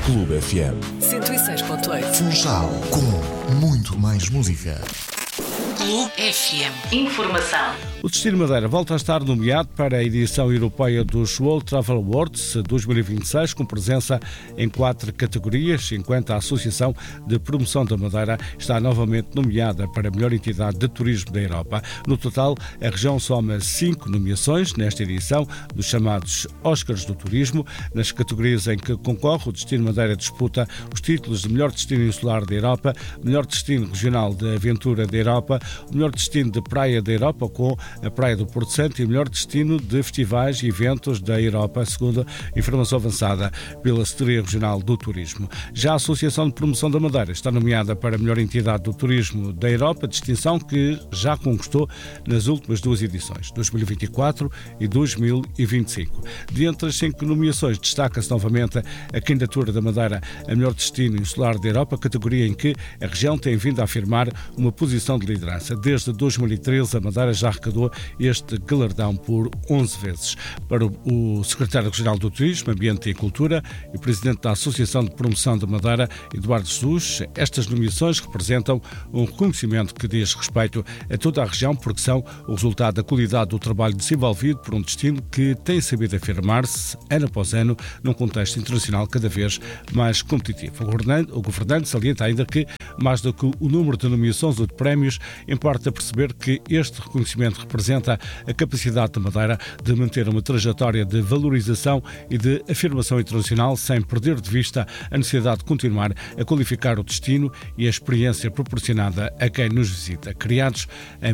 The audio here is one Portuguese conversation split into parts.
Clube FM 106.8. Funchal, com muito mais música. Clube FM. Informação. O Destino Madeira volta a estar nomeado para a edição europeia dos World Travel Awards 2026, com presença em 4 categorias, enquanto a Associação de Promoção da Madeira está novamente nomeada para a melhor entidade de turismo da Europa. No total, a região soma 5 nomeações nesta edição dos chamados Oscars do Turismo. Nas categorias em que concorre, o Destino Madeira disputa os títulos de melhor destino insular da Europa, melhor destino regional de aventura da Europa, melhor destino de praia da Europa, com a Praia do Porto Santo, e melhor destino de festivais e eventos da Europa, segundo a informação avançada pela Secretaria Regional do Turismo. Já a Associação de Promoção da Madeira está nomeada para a melhor entidade do turismo da Europa, distinção que já conquistou nas últimas 2 edições, 2024 e 2025. Dentre as 5 nomeações, destaca-se novamente a candidatura da Madeira a melhor destino insular da Europa, categoria em que a região tem vindo a afirmar uma posição de liderança. Desde 2013, a Madeira já arrecadou este galardão por 11 vezes. Para o Secretário Regional do Turismo, Ambiente e Cultura e Presidente da Associação de Promoção da Madeira, Eduardo Jesus, estas nomeações representam um reconhecimento que diz respeito a toda a região, porque são o resultado da qualidade do trabalho desenvolvido por um destino que tem sabido afirmar-se, ano após ano, num contexto internacional cada vez mais competitivo. O governante salienta ainda que, mais do que o número de nomeações ou de prémios, importa perceber que este reconhecimento representa a capacidade da Madeira de manter uma trajetória de valorização e de afirmação internacional, sem perder de vista a necessidade de continuar a qualificar o destino e a experiência proporcionada a quem nos visita. Criados em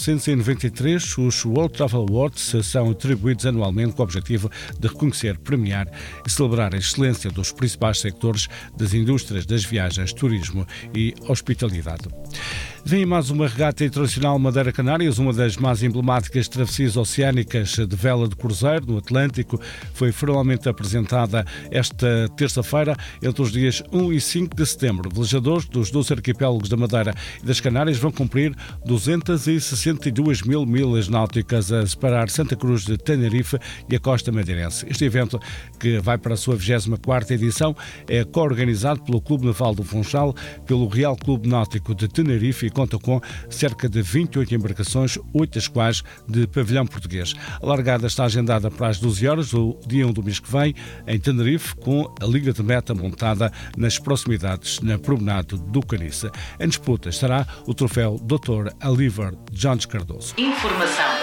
1993, os World Travel Awards são atribuídos anualmente com o objetivo de reconhecer, premiar e celebrar a excelência dos principais sectores das indústrias das viagens, turismo e hospitalidade. Vem mais uma regata internacional Madeira-Canárias, uma das mais emblemáticas travessias oceânicas de vela de cruzeiro no Atlântico. Foi formalmente apresentada esta terça-feira, entre os dias 1 e 5 de setembro. Velejadores dos 12 arquipélagos da Madeira e das Canárias vão cumprir 262 mil milhas náuticas a separar Santa Cruz de Tenerife e a costa madeirense. Este evento, que vai para a sua 24ª edição, é co-organizado pelo Clube Naval do Funchal, pelo Real Clube Náutico de Tenerife e conta com cerca de 28 embarcações, 8 das quais de pavilhão português. A largada está agendada para as 12 horas do dia 1 do mês que vem, em Tenerife, com a liga de meta montada nas proximidades, na promenade do Caniça. Em disputa estará o troféu Dr. Oliver Jones Cardoso. Informação.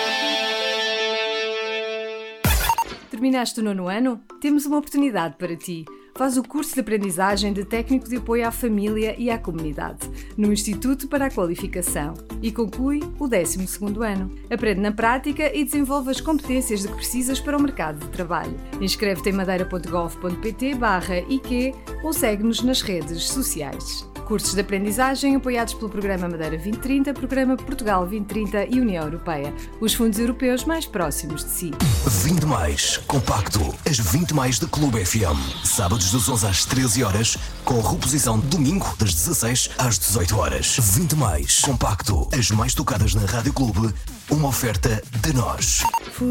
Terminaste o 9º ano? Temos uma oportunidade para ti. Faz o curso de aprendizagem de Técnico de Apoio à Família e à Comunidade, no Instituto para a Qualificação, e conclui o 12º ano. Aprende na prática e desenvolve as competências de que precisas para o mercado de trabalho. Inscreve-te em madeira.gov.pt/IQ ou segue-nos nas redes sociais. Cursos de aprendizagem apoiados pelo Programa Madeira 2030, Programa Portugal 2030 e União Europeia, os fundos europeus mais próximos de si. 20 mais, compacto, as 20 mais da Clube FM. Sábados das 11 às 13 horas, com reposição domingo das 16 às 18 horas. 20 mais, compacto, as mais tocadas na Rádio Clube, uma oferta de nós.